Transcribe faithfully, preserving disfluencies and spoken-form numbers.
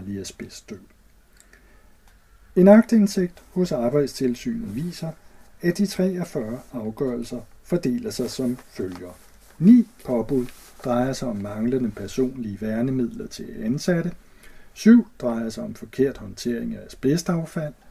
farlige asbeststøv. En aktindsigt hos Arbejdstilsynet viser, at de treogfyrre afgørelser fordeler sig som følger. ni påbud drejer sig om manglende personlige værnemidler til ansatte. syv drejer sig om forkert håndtering af asbestaffald.